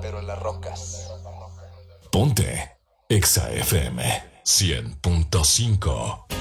pero en las rocas. Ponte Exa FM 100.5.